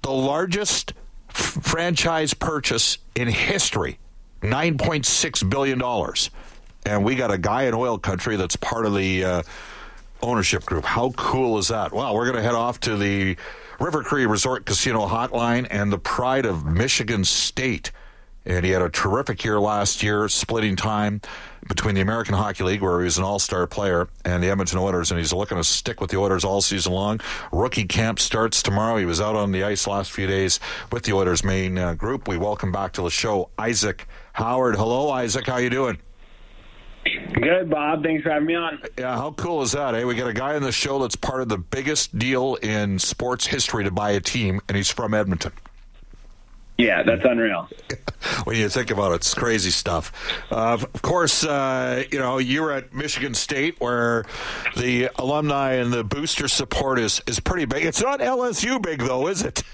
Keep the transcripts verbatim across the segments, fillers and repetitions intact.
the largest f- franchise purchase in history, nine point six billion dollars. And we got a guy in oil country that's part of the uh, ownership group. How cool is that? Well, we're going to head off to the River Cree Resort Casino Hotline and the pride of Michigan State. And he had a terrific year last year, splitting time between the American Hockey League, where he was an all-star player, and the Edmonton Oilers, and he's looking to stick with the Oilers all season long. Rookie camp starts tomorrow. He was out on the ice last few days with the Oilers main uh, group. We welcome back to the show Isaac Howard. Hello, Isaac. How you doing? Good, Bob. Thanks for having me on. Yeah, how cool is that, eh? We got a guy on the show that's part of the biggest deal in sports history to buy a team, and he's from Edmonton. Yeah, that's unreal. When you think about it, it's crazy stuff. Uh, of course, uh, you know, you're at Michigan State, where the alumni and the booster support is, is pretty big. It's not L S U big, though, is it?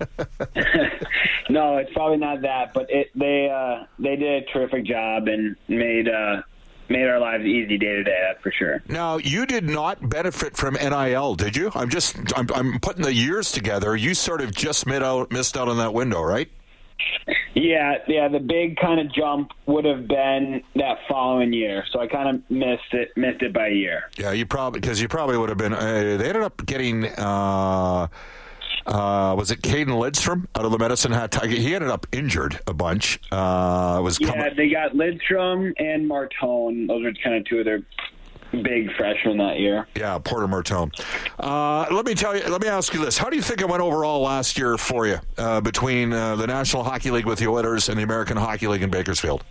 No, it's probably not that, but it, they uh, they did a terrific job and made uh, made our lives easy day to day. That's for sure. Now, you did not benefit from N I L, did you? I'm just I'm, I'm putting the years together. You sort of just missed out missed out on that window, right? Yeah, yeah. The big kind of jump would have been that following year, so I kind of missed it missed it by a year. Yeah, you probably because you probably would have been. Uh, they ended up getting. Uh, Uh, was it Caden Lidstrom out of the Medicine Hat Tiger? He ended up injured a bunch. Uh, was yeah, com- they got Lidstrom and Martone. Those were kind of two of their big freshmen that year. Yeah, Porter Martone. Uh, let me tell you. Let me ask you this: how do you think it went overall last year for you uh, between uh, the National Hockey League with the Oilers and the American Hockey League in Bakersfield?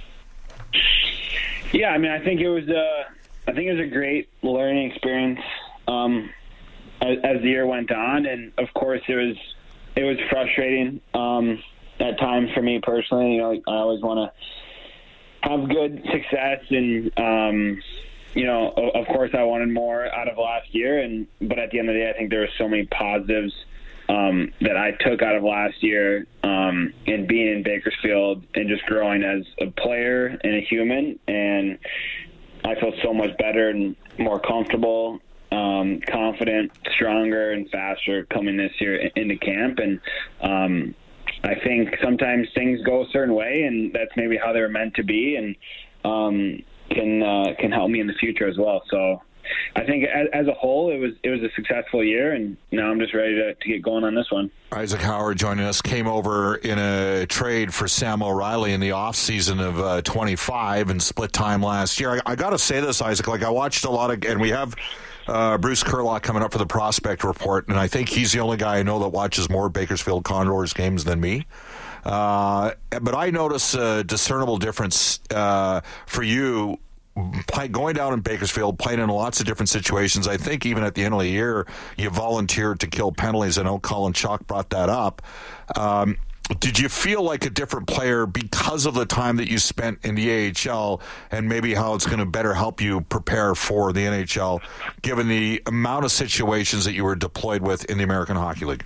Yeah, I mean, I think it was a, I think it was a great learning experience. Um, as the year went on, and of course it was it was frustrating um, at times for me personally. You know, I always want to have good success, and um, you know, of course, I wanted more out of last year. And but at the end of the day, I think there were so many positives um, that I took out of last year, um, and being in Bakersfield and just growing as a player and a human. And I feel so much better and more comfortable. Um, confident, stronger, and faster coming this year into camp. And um, I think sometimes things go a certain way, and that's maybe how they were meant to be, and um, can uh, can help me in the future as well. So I think as, as a whole, it was it was a successful year, and now I'm just ready to, to get going on this one. Isaac Howard joining us, came over in a trade for Sam O'Reilly in the offseason of uh, twenty-five and split time last year. I, I got to say this, Isaac, like I watched a lot of, and we have Uh, Bruce Kurlock coming up for the prospect report, and I think he's the only guy I know that watches more Bakersfield Condors games than me. Uh, but I notice a discernible difference uh, for you play, going down in Bakersfield, playing in lots of different situations. I think even at the end of the year, you volunteered to kill penalties. I know Colin Chalk brought that up. Um, Did you feel like a different player because of the time that you spent in the A H L, and maybe how it's going to better help you prepare for the N H L, given the amount of situations that you were deployed with in the American Hockey League?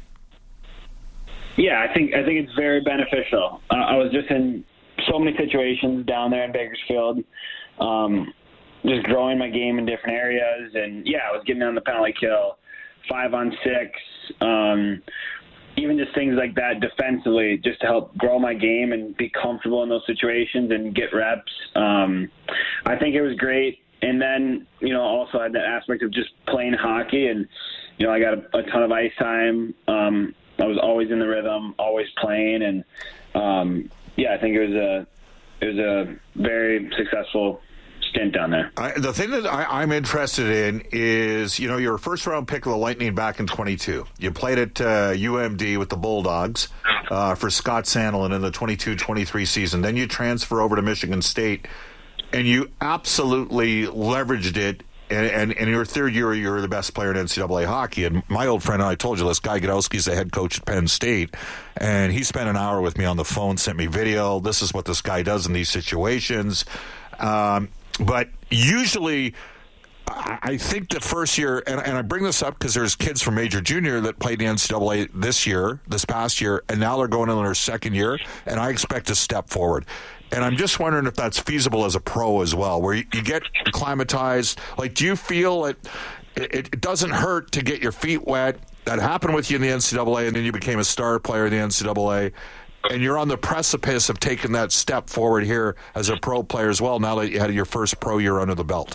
Yeah, I think I think it's very beneficial. Uh, I was just in so many situations down there in Bakersfield, um, just growing my game in different areas, and yeah, I was getting on the penalty kill, five on six. Um, Even just things like that defensively, just to help grow my game and be comfortable in those situations and get reps. Um, I think it was great. And then, you know, also had that aspect of just playing hockey. And, you know, I got a, a ton of ice time. Um, I was always in the rhythm, always playing. And, um, yeah, I think it was a it was a very successful stint down there. I, the thing that I, I'm interested in is, you know, you're a first-round pick of the Lightning back in twenty-two. You played at uh, U M D with the Bulldogs uh, for Scott Sandelin in the twenty-two twenty-three season. Then you transfer over to Michigan State, and you absolutely leveraged it. And, and, and in your third year, you were the best player in N C double A hockey. And my old friend, and I told you this, Guy Godowski's the head coach at Penn State, and he spent an hour with me on the phone, sent me video. This is what this guy does in these situations. Um, But usually, I think the first year, and, and I bring this up because there's kids from Major Junior that played the N C double A this year, this past year, and now they're going into their second year, and I expect to step forward. And I'm just wondering if that's feasible as a pro as well, where you, you get acclimatized. Like, do you feel it, it, it doesn't hurt to get your feet wet, that happened with you in the N C double A, and then you became a star player in the N C double A, and you're on the precipice of taking that step forward here as a pro player as well, now that you had your first pro year under the belt.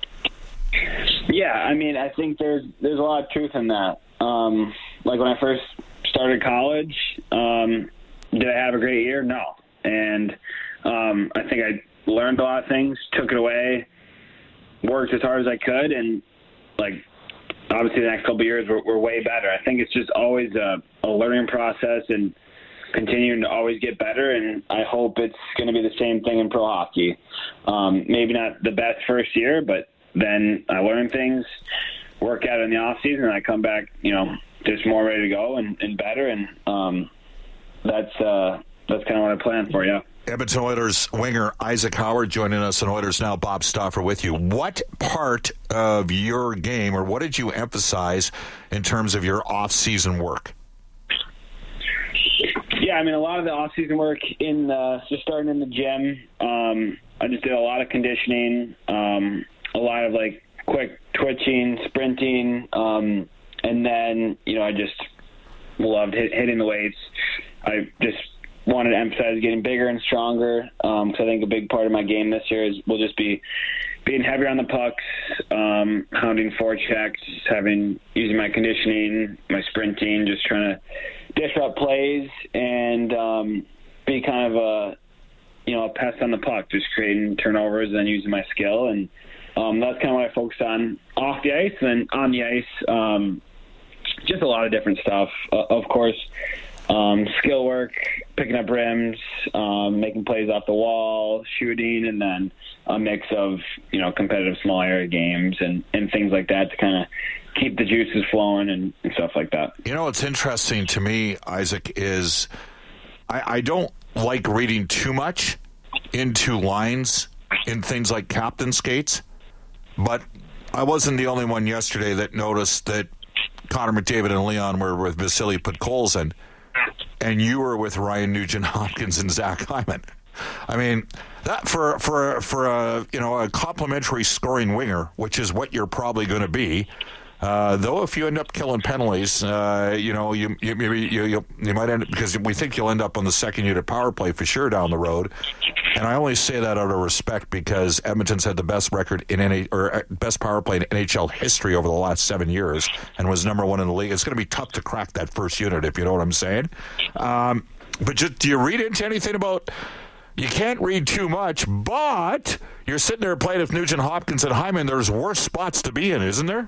Yeah, I mean, I think there's there's a lot of truth in that. Um, like when I first started college, um, did I have a great year? No. And um, I think I learned a lot of things, took it away, worked as hard as I could, and, like, obviously the next couple of years were, were way better. I think it's just always a, a learning process and continuing to always get better, and I hope it's going to be the same thing in pro hockey. Um, maybe not the best first year, but then I learn things, work out in the off season, and I come back, you know, just more ready to go and, and better. And um, that's uh, that's kind of what I plan for. Yeah. Edmonton Oilers winger Isaac Howard joining us on Oilers Now. Bob Stauffer with you. What part of your game, or what did you emphasize in terms of your off-season work? Yeah, I mean, a lot of the off-season work in uh, just starting in the gym. Um, I just did a lot of conditioning. Um, a lot of like quick twitching, sprinting, um, and then, you know, I just loved hit, hitting the weights. I just wanted to emphasize getting bigger and stronger, because um, I think a big part of my game this year is will just be being heavier on the pucks, um, hounding forechecks, having using my conditioning, my sprinting, just trying to disrupt plays and um, be kind of a you know a pest on the puck, just creating turnovers and then using my skill. And Um, that's kind of what I focused on off the ice. And on the ice, um, just a lot of different stuff. Uh, of course, um, skill work, picking up rims, um, making plays off the wall, shooting, and then a mix of, you know, competitive small area games and, and things like that to kind of keep the juices flowing and, and stuff like that. You know, what's interesting to me, Isaac, is I, I don't like reading too much into lines in things like captain skates. But I wasn't the only one yesterday that noticed that Connor McDavid and Leon were with Vasily Podkolzin, and you were with Ryan Nugent-Hopkins and Zach Hyman. I mean, that for for for a you know a complimentary scoring winger, which is what you're probably going to be. Uh, though, if you end up killing penalties, uh, you know you you, you you you might end up, because we think you'll end up on the second unit power play for sure down the road. And I only say that out of respect because Edmonton's had the best record in N H L, or best power play in N H L history over the last seven years, and was number one in the league. It's going to be tough to crack that first unit, if you know what I'm saying. Um, but just, do you read into anything about? You can't read too much, but you're sitting there playing with Nugent-Hopkins and Hyman. There's worse spots to be in, isn't there?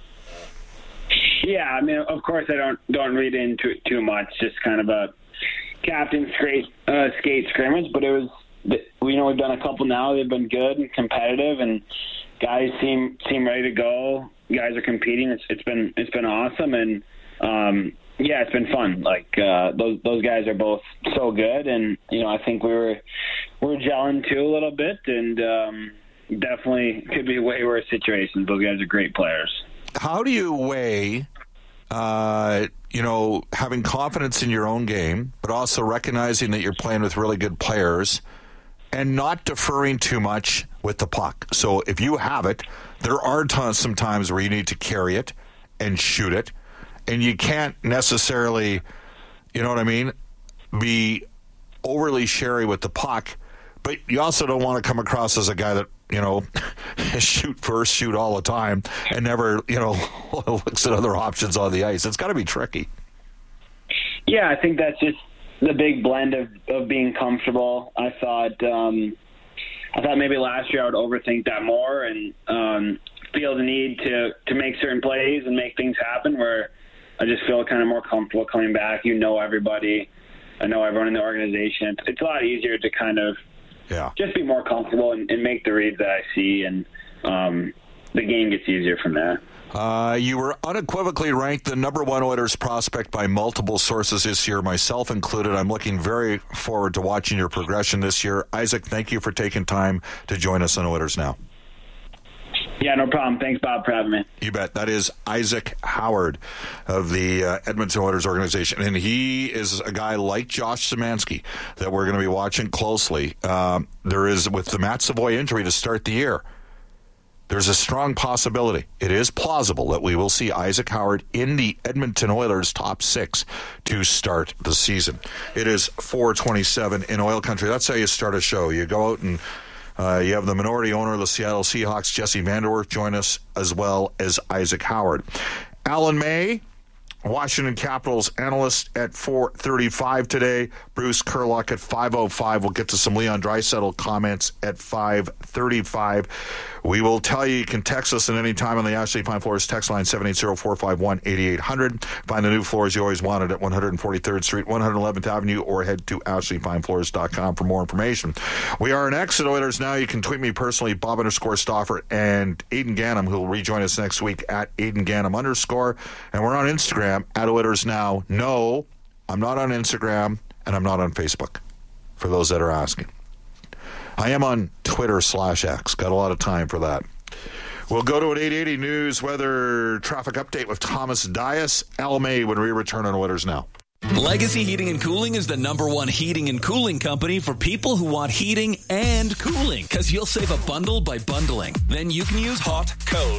Yeah, I mean, of course, I don't don't read into it too much. Just kind of a captain skate uh, skate scrimmage, but it was. We know we've done a couple now. They've been good and competitive, and guys seem seem ready to go. Guys are competing. It's it's been it's been awesome, and um, yeah, it's been fun. Like uh, those those guys are both so good, and you know I think we were we we're gelling too a little bit, and um, definitely could be way worse situations. Those guys are great players. How do you weigh, uh, you know, having confidence in your own game, but also recognizing that you're playing with really good players? And not deferring too much with the puck. So if you have it, there are tons, some times where you need to carry it and shoot it. And you can't necessarily, you know what I mean, be overly sherry with the puck. But you also don't want to come across as a guy that, you know, shoot first, shoot all the time, and never, you know, looks at other options on the ice. It's got to be tricky. Yeah, I think that's just the big blend of, of being comfortable. I thought um, I thought maybe last year I would overthink that more and um, feel the need to, to make certain plays and make things happen, where I just feel kind of more comfortable coming back. You know everybody. I know everyone in the organization. It's, it's a lot easier to kind of yeah. just be more comfortable and, and make the reads that I see, and um, the game gets easier from there. Uh, you were unequivocally ranked the number one Oilers prospect by multiple sources this year, myself included. I'm looking very forward to watching your progression this year. Isaac, thank you for taking time to join us on Oilers Now. Yeah, no problem. Thanks, Bob, for having me. You bet. That is Isaac Howard of the uh, Edmonton Oilers organization. And he is a guy like Josh Szymanski that we're going to be watching closely. Um, there is, with the Matt Savoy injury to start the year, there's a strong possibility, it is plausible, that we will see Isaac Howard in the Edmonton Oilers top six to start the season. It is four twenty-seven in Oil Country. That's how you start a show. You go out and uh, you have the minority owner of the Seattle Seahawks, Jesse Vanderwerf, join us, as well as Isaac Howard. Alan May, Washington Capitals analyst, at four thirty-five today. Bruce Kurlock at five oh five. We'll get to some Leon Draisaitl comments at five thirty-five. We will tell you you can text us at any time on the Ashley Fine Floors text line seven eight zero, four five one, eight eight hundred. Find the new floors you always wanted at one forty-third Street, one eleventh Avenue, or head to ashley fine floors dot com for more information. We are an Exit Oilers now. You can tweet me personally, Bob underscore Stauffer, and Aiden Gannam, who will rejoin us next week at Aiden Gannam underscore. And we're on Instagram at Oilers Now. No, I'm not on Instagram, and I'm not on Facebook, for those that are asking. I am on Twitter slash X. Got a lot of time for that. We'll go to an eight eighty News weather traffic update with Thomas Dias. Al May when we return on Oilers Now. Legacy Heating and Cooling is the number one heating and cooling company for people who want heating and cooling, because you'll save a bundle by bundling. Then you can use hot, cold,